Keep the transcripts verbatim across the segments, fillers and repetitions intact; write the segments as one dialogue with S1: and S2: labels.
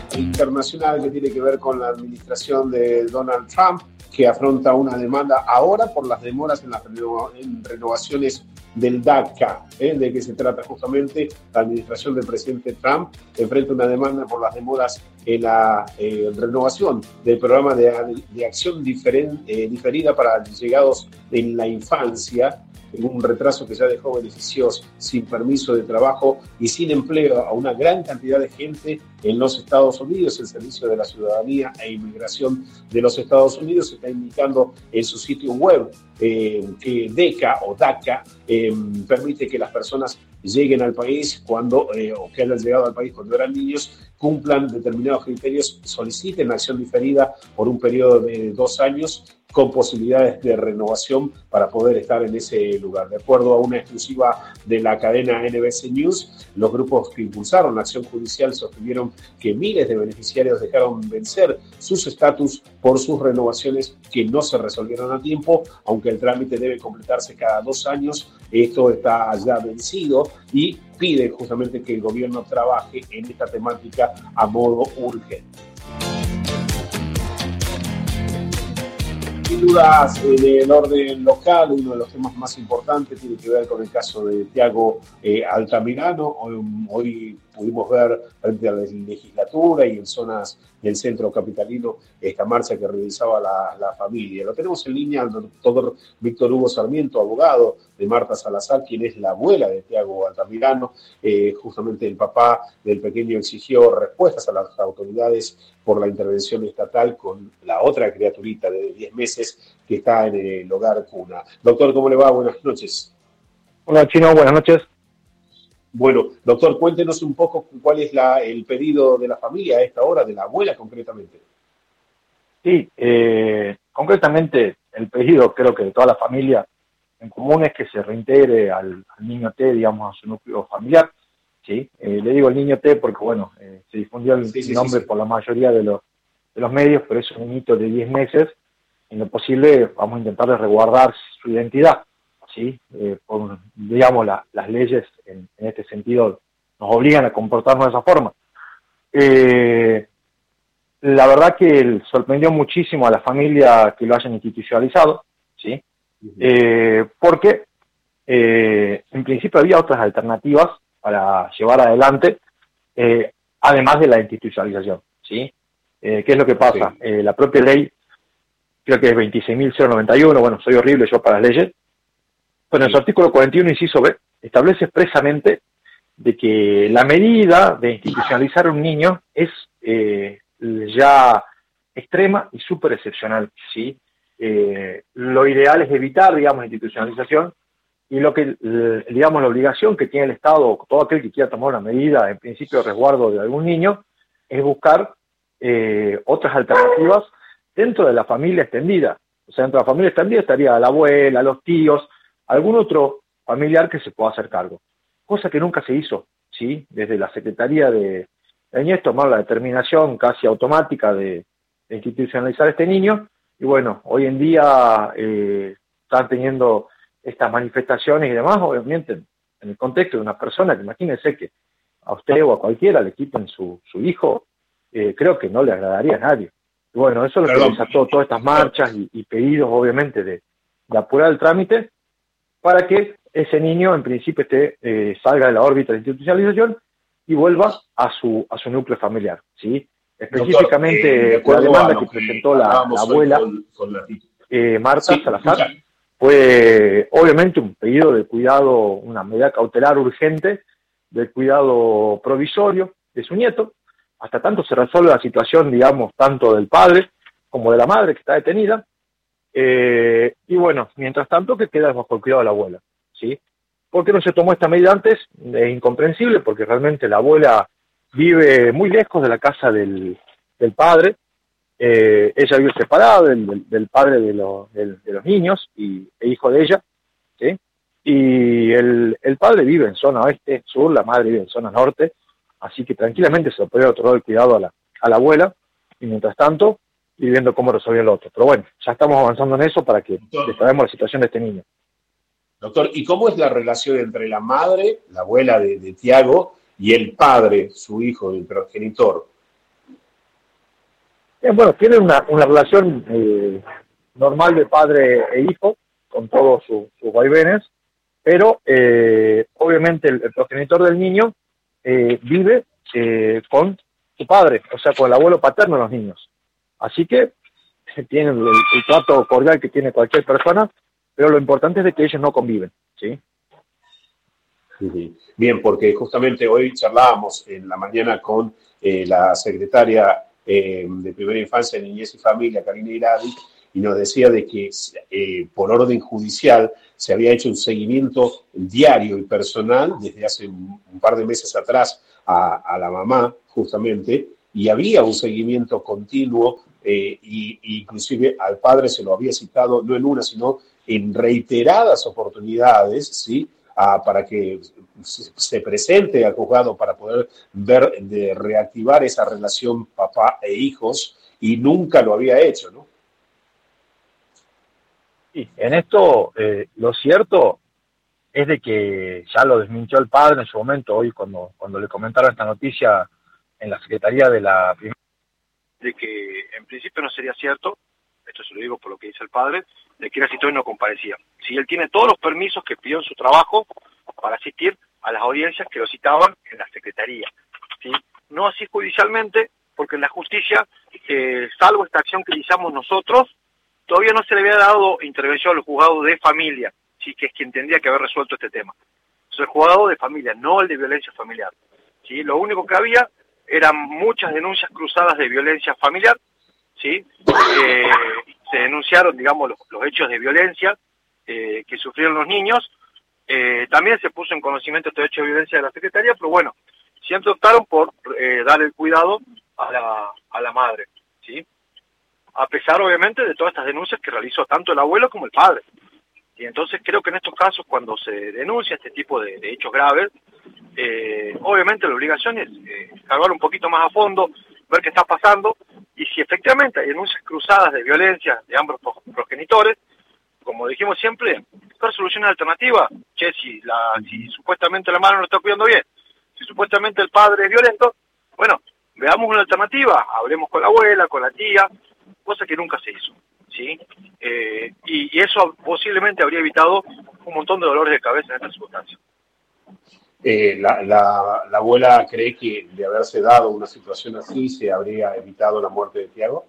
S1: internacional que tiene que ver con la administración de Donald Trump, que afronta una demanda ahora por las demoras en las reno- en renovaciones del DACA, ¿eh? De que se trata justamente la administración del presidente Trump, enfrenta una demanda por las demoras en la eh, renovación del programa de, de acción diferen, eh, diferida para llegados en la infancia, en un retraso que ya dejó beneficios sin permiso de trabajo y sin empleo a una gran cantidad de gente en los Estados Unidos. El Servicio de la Ciudadanía e Inmigración de los Estados Unidos está indicando en su sitio web eh, que DECA o DACA eh, permite que las personas lleguen al país cuando, eh, o que hayan llegado al país cuando eran niños, cumplan determinados criterios, soliciten acción diferida por un periodo de dos años con posibilidades de renovación para poder estar en ese lugar. De acuerdo a una exclusiva de la cadena N B C News, los grupos que impulsaron la acción judicial sostuvieron que miles de beneficiarios dejaron vencer sus estatus por sus renovaciones que no se resolvieron a tiempo, aunque el trámite debe completarse cada dos años. Esto está ya vencido y pide justamente que el gobierno trabaje en esta temática a modo urgente. Sin dudas, en el orden local, uno de los temas más importantes tiene que ver con el caso de Thiago eh, Altamirano. Hoy, hoy pudimos ver frente a la legislatura y en zonas del centro capitalino esta marcha que realizaba la, la familia. Lo tenemos en línea al doctor Víctor Hugo Sarmiento, abogado de Marta Salazar, quien es la abuela de Thiago Altamirano. Eh, justamente el papá del pequeño exigió respuestas a las autoridades por la intervención estatal con la otra criaturita de diez meses que está en el hogar cuna. Doctor, ¿cómo le va? Buenas noches.
S2: Hola, Chino, buenas noches.
S1: Bueno, doctor, cuéntenos un poco cuál es la, el pedido de la familia a esta hora, de la abuela concretamente.
S2: Sí, eh, concretamente el pedido creo que de toda la familia en común es que se reintegre al, al niño T, digamos, a su núcleo familiar. ¿Sí? Eh, le digo el niño T porque, bueno, eh, se difundió el
S1: sí, sí,
S2: nombre
S1: sí, sí.
S2: por la mayoría de los, de los medios, pero es un niñito de diez meses. En lo posible vamos a intentar de resguardar su identidad. ¿Sí? Eh, por, digamos, la, las leyes en, en este sentido nos obligan a comportarnos de esa forma. Eh, la verdad que sorprendió muchísimo a la familia que lo hayan institucionalizado, ¿sí? Uh-huh. eh, porque eh, en principio había otras alternativas para llevar adelante, eh, además de la institucionalización, ¿sí? Eh, ¿Qué es lo que pasa? Sí. Eh, la propia ley, creo que es veintiséis mil noventa y uno, bueno, soy horrible yo para las leyes, pero en su artículo cuarenta y uno, inciso B, establece expresamente de que la medida de institucionalizar a un niño es eh, ya extrema y súper excepcional, ¿sí? Eh, lo ideal es evitar, digamos, la institucionalización, y lo que, digamos, la obligación que tiene el Estado, todo aquel que quiera tomar una medida, en principio de resguardo de algún niño, es buscar eh, otras alternativas dentro de la familia extendida. O sea, dentro de la familia extendida estaría la abuela, los tíos, algún otro familiar que se pueda hacer cargo. Cosa que nunca se hizo, ¿sí? Desde la Secretaría de Niñez tomaron la determinación casi automática de, de institucionalizar a este niño, y bueno, hoy en día eh, están teniendo estas manifestaciones y demás, obviamente, en el contexto de una persona que imagínense que a usted o a cualquiera le quiten su, su hijo, eh, creo que no le agradaría a nadie. Y bueno, eso es lo que desató todas estas marchas y, y pedidos, obviamente, de, de apurar el trámite para que ese niño, en principio, esté, eh, salga de la órbita de institucionalización y vuelva a su a su núcleo familiar, ¿sí? Específicamente, Doctor, eh, la demanda que, que presentó la, la abuela, con, con la... Eh, Marta sí, Salazar, escucha. Fue obviamente un pedido de cuidado, una medida cautelar urgente, de cuidado provisorio de su nieto, hasta tanto se resuelve la situación, digamos, tanto del padre como de la madre que está detenida, eh, y bueno, mientras tanto que queda bajo el cuidado de la abuela, ¿sí? ¿Por qué no se tomó esta medida antes? Es incomprensible, porque realmente la abuela vive muy lejos de la casa del, del padre. Eh, ella vive separada del, del, del padre de, lo, del, de los niños y e hijo de ella, ¿sí? Y el, el padre vive en zona oeste, sur, la madre vive en zona norte, así que tranquilamente se le podría otorgar el cuidado a la, a la abuela, y mientras tanto, ir viendo cómo resolver el otro. Pero bueno, ya estamos avanzando en eso para que destabemos la situación de este niño.
S1: Doctor, ¿y cómo es la relación entre la madre, la abuela de, de Thiago, y el padre, su hijo, el progenitor?
S2: Bien, bueno, tienen una, una relación eh, normal de padre e hijo, con todos su, sus vaivenes, pero eh, obviamente el, el progenitor del niño eh, vive eh, con su padre, o sea, con el abuelo paterno de los niños. Así que tienen el, el trato cordial que tiene cualquier persona, pero lo importante es de que ellos no conviven, ¿sí?
S1: Bien, porque justamente hoy charlábamos en la mañana con eh, la secretaria eh, de Primera Infancia, Niñez y Familia, Karina Iradi, y nos decía de que eh, por orden judicial se había hecho un seguimiento diario y personal desde hace un, un par de meses atrás a, a la mamá, justamente, y había un seguimiento continuo eh, y, y inclusive al padre se lo había citado no en una, sino en reiteradas oportunidades, ¿sí?, Ah, para que se presente al juzgado para poder ver de reactivar esa relación papá e hijos, y nunca lo había hecho, ¿no?
S2: Sí, en esto eh, lo cierto es de que ya lo desmintió el padre en su momento, hoy cuando, cuando le comentaron esta noticia en la Secretaría de la Primera, de que en principio no sería cierto, esto se lo digo por lo que dice el padre, de que era citado y no comparecía. Si él tiene todos los permisos que pidió en su trabajo para asistir a las audiencias que lo citaban en la Secretaría, ¿sí? No así judicialmente, porque en la justicia, eh, salvo esta acción que realizamos nosotros, todavía no se le había dado intervención al juzgado de familia, sí, que es quien tendría que haber resuelto este tema. Entonces, el juzgado de familia, no el de violencia familiar, ¿sí? Lo único que había eran muchas denuncias cruzadas de violencia familiar, ¿sí? Eh, se denunciaron, digamos, los, los hechos de violencia eh, que sufrieron los niños. Eh, también se puso en conocimiento este hecho de violencia de la Secretaría, pero bueno, siempre optaron por eh, dar el cuidado a la, a la madre, ¿sí? A pesar, obviamente, de todas estas denuncias que realizó tanto el abuelo como el padre. Y entonces creo que en estos casos, cuando se denuncia este tipo de, de hechos graves, eh, obviamente la obligación es eh, escarbar un poquito más a fondo, ver qué está pasando, y si efectivamente hay denuncias cruzadas de violencia de ambos progenitores, como dijimos siempre, buscar soluciones alternativas. Che, si, la, si supuestamente la madre no lo está cuidando bien, si supuestamente el padre es violento, bueno, veamos una alternativa, hablemos con la abuela, con la tía, cosa que nunca se hizo, ¿sí? Eh, y, y eso posiblemente habría evitado un montón de dolores de cabeza en esta circunstancia.
S1: Eh, la, la, la abuela cree que de haberse dado una situación así se habría evitado la muerte de Tiago.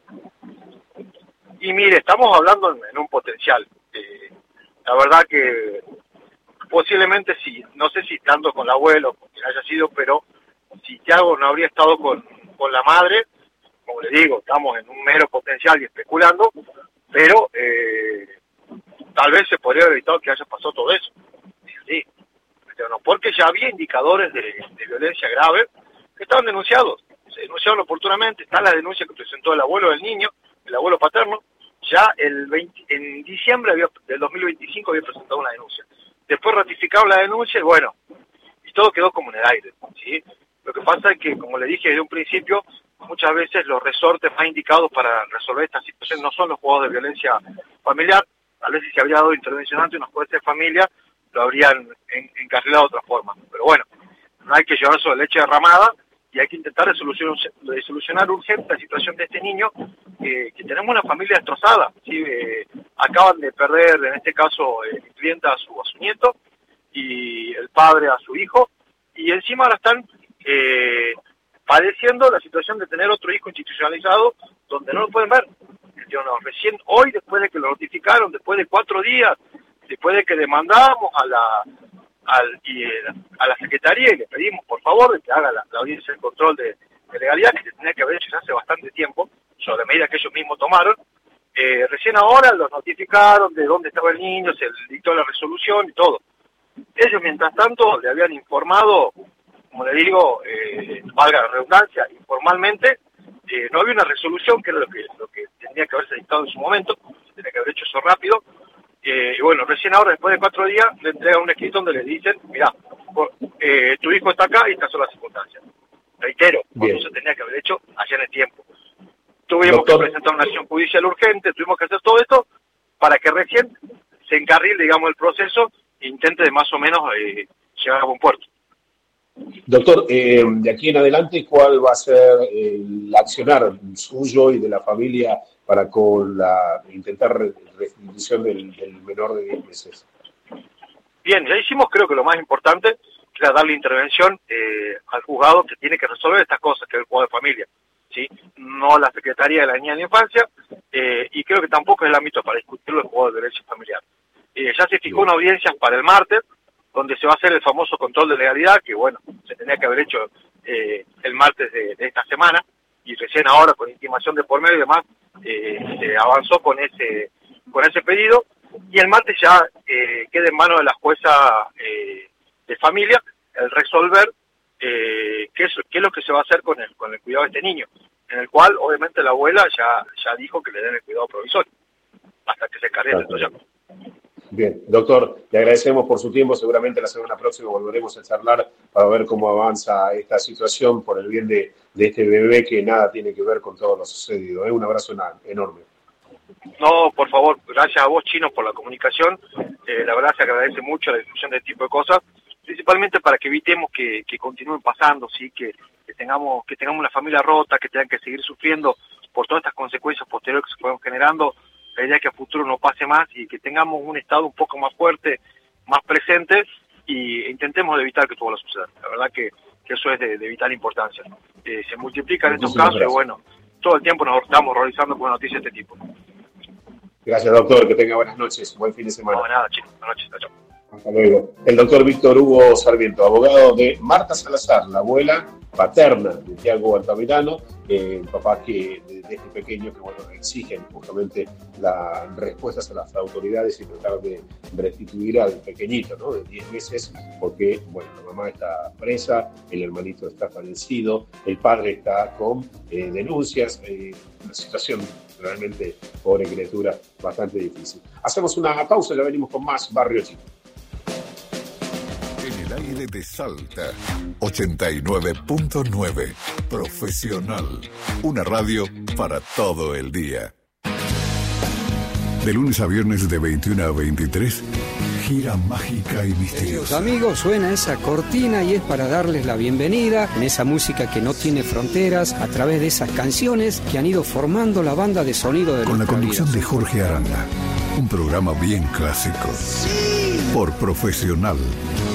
S2: Y mire, estamos hablando en, en un potencial. Eh, la verdad que posiblemente sí, no sé si tanto con el abuelo, con quien haya sido, pero si Tiago no habría estado con, con la madre, como le digo, estamos en un mero potencial y especulando, pero eh, tal vez se podría haber evitado que haya pasado todo eso. Sí, pero no, porque ya había indicadores de, de violencia grave que estaban denunciados, se denunciaron oportunamente. Está la denuncia que presentó el abuelo del niño, el abuelo paterno, ya el veinte, en diciembre había, del dos mil veinticinco había presentado una denuncia. Después ratificaron la denuncia y bueno, y todo quedó como en el aire, ¿sí? Lo que pasa es que, como le dije desde un principio, muchas veces los resortes más indicados para resolver esta situación no son los juzgados de violencia familiar. Tal vez si se habría dado intervención ante unos jueces de familia, lo habrían en, encarrilado de otra forma. Pero bueno, no hay que llevar sobre leche derramada y hay que intentar de solucionar, de solucionar urgente la situación de este niño, eh, que tenemos una familia destrozada, ¿sí? Eh, acaban de perder, en este caso, el cliente a su, a su nieto y el padre a su hijo, y encima ahora están eh, padeciendo la situación de tener otro hijo institucionalizado donde no lo pueden ver. Yo no, recién hoy, después de que lo notificaron, después de cuatro días, después de que demandamos a la al, y, eh, a la Secretaría y le pedimos por favor de que haga la, la audiencia de control de, de legalidad, que se tenía que haber hecho ya hace bastante tiempo, sobre medidas que ellos mismos tomaron, eh, recién ahora los notificaron de dónde estaba el niño, se dictó la resolución y todo. Ellos, mientras tanto, le habían informado, como le digo, eh, valga la redundancia, informalmente, eh, no había una resolución, que era lo que, lo que tendría que haberse dictado en su momento, se tenía que haber hecho eso rápido. Eh, y bueno, recién ahora, después de cuatro días, le entregan un escrito donde le dicen, mira, eh, tu hijo está acá y estas son las circunstancias. Reitero, cuando se tenía que haber hecho allá en el tiempo. Tuvimos Doctor. que presentar una acción judicial urgente, tuvimos que hacer todo esto para que recién se encarrile, digamos, el proceso e intente de más o menos eh, llegar a buen puerto.
S1: Doctor, eh, de aquí en adelante, ¿cuál va a ser el accionar suyo y de la familia para con la intentar restitución del, del menor de diez meses?
S2: Bien, ya hicimos, creo que lo más importante, que era darle intervención eh, al juzgado que tiene que resolver estas cosas, que es el juzgado de familia, ¿sí? No la Secretaría de la Niña y la Infancia, eh, y creo que tampoco es el ámbito para discutirlo el juzgado de derecho familiar. Eh, ya se fijó una audiencia para el martes, donde se va a hacer el famoso control de legalidad, que bueno, se tenía que haber hecho eh, el martes de, de esta semana, y recién ahora, con intimación de por medio y demás, eh, se avanzó con ese, con ese pedido, y el martes ya eh, queda en manos de la jueza eh, de familia el resolver eh, qué, es, qué es lo que se va a hacer con el, con el cuidado de este niño, en el cual obviamente la abuela ya, ya dijo que le den el cuidado provisorio, hasta que se cargue el entusiasmo.
S1: Bien, doctor, le agradecemos por su tiempo. Seguramente la semana próxima volveremos a charlar para ver cómo avanza esta situación por el bien de, de este bebé que nada tiene que ver con todo lo sucedido. ¿eh? Un abrazo enorme.
S2: No, por favor, gracias a vos, Chino, por la comunicación. Eh, la verdad se agradece mucho la discusión de este tipo de cosas, principalmente para que evitemos que, que continúen pasando, sí, que, que tengamos que tengamos una familia rota, que tengan que seguir sufriendo por todas estas consecuencias posteriores que se fueron generando. La idea es que a futuro no pase más y que tengamos un Estado un poco más fuerte, más presente, y intentemos evitar que todo lo suceda. La verdad que, que eso es de, de vital importancia. Eh, se multiplican estos casos y bueno, todo el tiempo nos estamos horrorizando con noticias de este tipo.
S1: Gracias, doctor. Que tenga buenas noches. Buen fin de semana.
S2: No, nada, chicos. Buenas noches. Chao.
S1: Hasta luego. El doctor Víctor Hugo Sarmiento, abogado de Marta Salazar, la abuela paterna de Tiago Altamirano, eh, papá que de, de este pequeño que bueno exigen justamente las respuestas a las autoridades y tratar de restituir al pequeñito, ¿no? De diez meses, porque bueno, la mamá está presa, el hermanito está fallecido, el padre está con eh, denuncias, eh, una situación realmente, pobre criatura, bastante difícil. Hacemos una pausa y ya venimos con más Barrio Chico.
S3: En el aire de Salta, ochenta y nueve punto nueve, Profesional, una radio para todo el día. De lunes a viernes de veintiuna a veintitrés, gira mágica y misteriosa.
S4: Amigos, suena esa cortina y es para darles la bienvenida en esa música que no tiene fronteras, a través de esas canciones que han ido formando la banda de sonido de
S3: con la conducción
S4: vida.
S3: de Jorge Aranda, un programa bien clásico. Por Profesional.